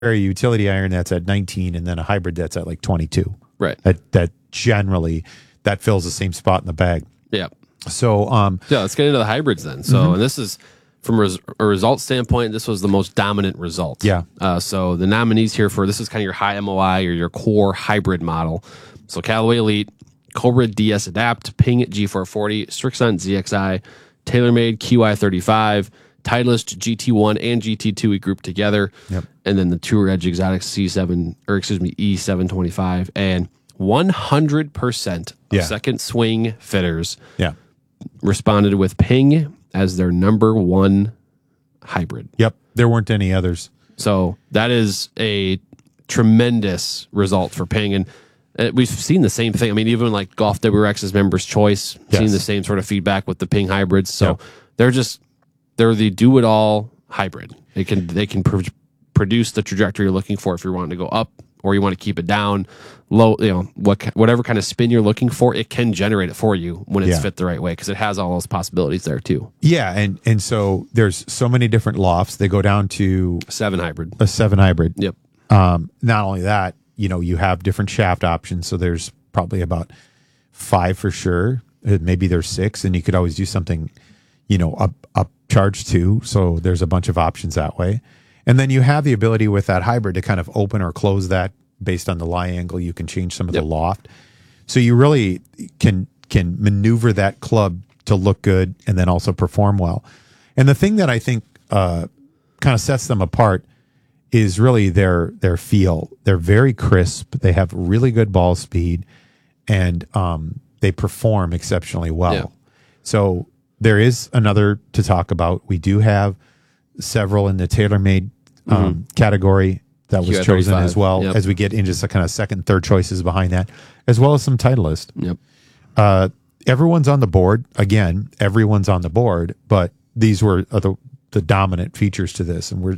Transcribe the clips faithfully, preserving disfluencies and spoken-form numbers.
utility iron that's at nineteen, and then a hybrid that's at like twenty-two. Right. That that generally that fills the same spot in the bag. Yeah. So um yeah, let's get into the hybrids then. So mm-hmm. and this is from a, res- a result standpoint, this was the most dominant result. Yeah. Uh, so the nominees here for this is kind of your high M O I or your core hybrid model. So Callaway Elite, Cobra D S Adapt, Ping G four forty, Strixon Z X I, TaylorMade Q I thirty-five, Titleist G T one and G T two we grouped together. Yep. And then the Tour Edge Exotic C seven, or excuse me, E seven twenty-five. And one hundred percent of yeah. second swing fitters yeah. responded with Ping as their number one hybrid. Yep. There weren't any others. So that is a tremendous result for Ping. And uh, we've seen the same thing. I mean, even like Golf W R X's Members Choice, yes. seen the same sort of feedback with the Ping hybrids. So yep. they're just, they're the do-it-all hybrid. They can, they can pr- produce the trajectory you're looking for if you're wanting to go up or you want to keep it down, low, you know, what, whatever kind of spin you're looking for, it can generate it for you when it's yeah. fit the right way because it has all those possibilities there too. Yeah, and and so there's so many different lofts. They go down to Seven hybrid. a seven hybrid. Yep. Um, not only that, you know, you have different shaft options. So there's probably about five for sure. Uh, Maybe there's six, and you could always do something, you know, up up charge two. So there's a bunch of options that way. And then you have the ability with that hybrid to kind of open or close that based on the lie angle. You can change some of yep. the loft. So you really can can maneuver that club to look good and then also perform well. And the thing that I think uh, kind of sets them apart is really their their feel. They're very crisp. They have really good ball speed, and um, they perform exceptionally well. Yeah. So there is another to talk about. We do have several in the TaylorMade um, mm-hmm. category that was Q I chosen as well, yep. as we get into some kind of second, third choices behind that, as well as some Titleist. Yep. Uh, everyone's on the board. Again, everyone's on the board, but these were uh, the, the dominant features to this. And we're,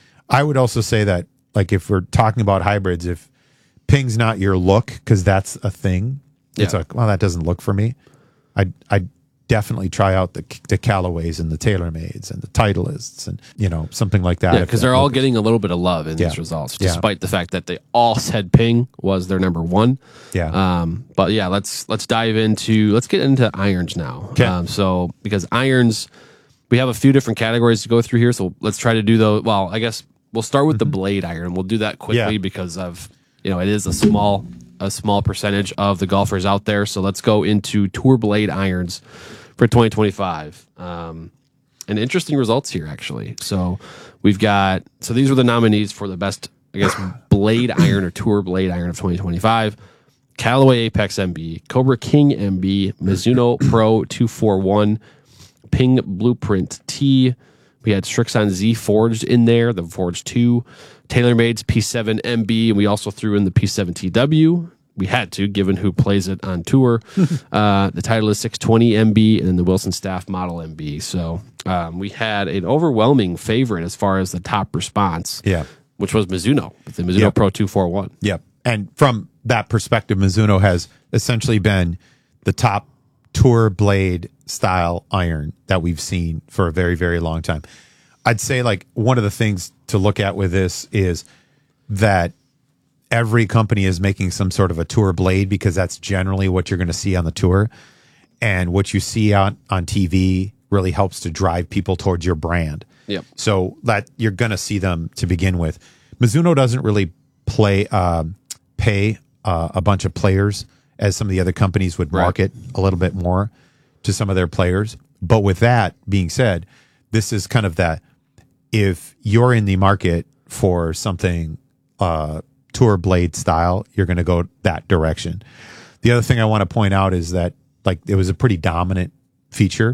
I would also say that, like, if we're talking about hybrids, if Ping's not your look, because that's a thing, it's yeah. like, well, that doesn't look for me. I I definitely try out the the Callaways and the TaylorMades and the Titleists and, you know, something like that. Yeah, because they're all getting a little bit of love in yeah. these results, yeah. despite the fact that they all said Ping was their number one. Yeah. Um, but yeah, let's let's dive into let's get into irons now. Okay. Um, so because irons, we have a few different categories to go through here. So let's try to do those. Well, I guess we'll start with mm-hmm. the blade iron. We'll do that quickly yeah. because of you know it is a small a small percentage of the golfers out there. So let's go into tour blade irons for twenty twenty-five. Um, and interesting results here, actually. So we've got, so these were the nominees for the best, I guess, blade iron or tour blade iron of twenty twenty-five. Callaway Apex M B, Cobra King M B, Mizuno Pro two forty-one, Ping Blueprint T. We had Strixon Z Forged in there, the Forged two, TaylorMade's P seven M B, and we also threw in the P seven T W. We had to, given who plays it on tour. uh, the Titleist six twenty M B and then the Wilson Staff Model M B. So um, we had an overwhelming favorite as far as the top response, yeah. which was Mizuno, with the Mizuno yep. Pro two forty-one. Yep. And from that perspective, Mizuno has essentially been the top tour blade style iron that we've seen for a very, very long time. I'd say, like, one of the things to look at with this is that every company is making some sort of a tour blade because that's generally what you're going to see on the tour. And what you see on, on T V really helps to drive people towards your brand. Yep. So that you're going to see them to begin with. Mizuno doesn't really play, um, pay uh, a bunch of players as some of the other companies would market right. a little bit more to some of their players. But with that being said, this is kind of that, if you're in the market for something, uh, tour blade style, you're going to go that direction. The other thing I want to point out is that, like, it was a pretty dominant feature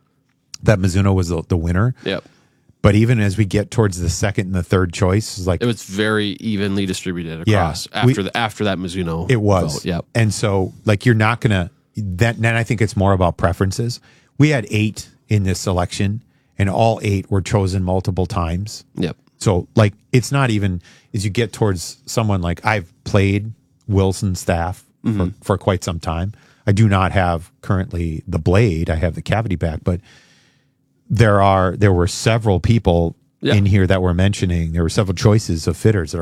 that Mizuno was the, the winner. Yep. But even as we get towards the second and the third choice, it's like it was very evenly distributed across yeah, after we, the after that Mizuno. It was. Vote. Yep. And so, like, you're not gonna that. Then I think it's more about preferences. We had eight in this selection, and all eight were chosen multiple times. Yep. So, like, it's not even as you get towards someone like I've played Wilson Staff mm-hmm. for, for quite some time. I do not have currently the blade. I have the cavity back, but there are there were several people Yeah. in here that we're mentioning. There were several choices of fitters that